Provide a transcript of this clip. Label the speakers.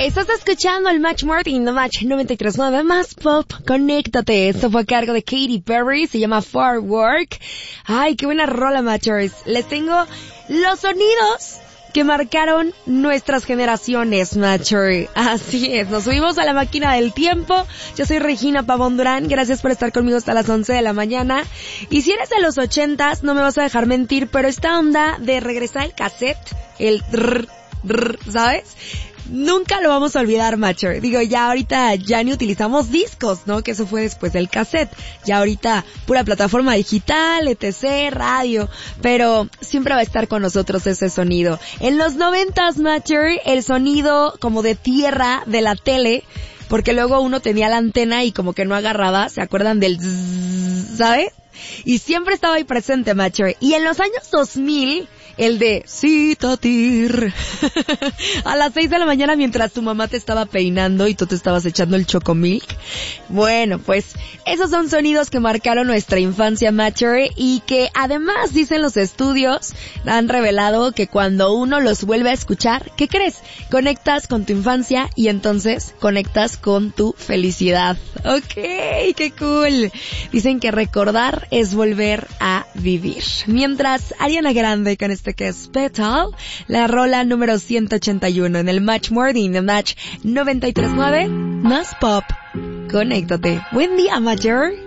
Speaker 1: Estás escuchando el Match Morning, The Match 93.9 más pop. Conéctate. Esto fue a cargo de Katy Perry. Se llama Far Work. Ay, qué buena rola, Matchers. Les tengo los sonidos que marcaron nuestras generaciones, Matcher. Así es, nos subimos a la máquina del tiempo. Yo soy Regina Pavón Durán, gracias por estar conmigo hasta las 11 de la mañana. Y si eres de los 80s, no me vas a dejar mentir, pero esta onda de regresar el cassette, el ¿sabes? Nunca lo vamos a olvidar, Matcher. Digo, ya ahorita ya ni utilizamos discos, ¿no? Que eso fue después del cassette. Ya ahorita pura plataforma digital, etc., radio. Pero siempre va a estar con nosotros ese sonido. En los 90s, Matcher, el sonido como de tierra de la tele, porque luego uno tenía la antena y como que no agarraba, ¿se acuerdan del zzz, ¿sabes? Y siempre estaba ahí presente, Matcher. Y en los años 2000... el de Citatir a las 6 de la mañana mientras tu mamá te estaba peinando y tú te estabas echando el chocomilk. Bueno, pues esos son sonidos que marcaron nuestra infancia, Matcher, y que además, dicen los estudios, han revelado que cuando uno los vuelve a escuchar, ¿qué crees? Conectas con tu infancia y entonces conectas con tu felicidad. Ok, qué cool. Dicen que recordar es volver a vivir. Mientras Ariana Grande con este que es Petal, la rola número 181 en el Match Morning, The Match 93.9, más pop. Conéctate. Buen día, Matcher.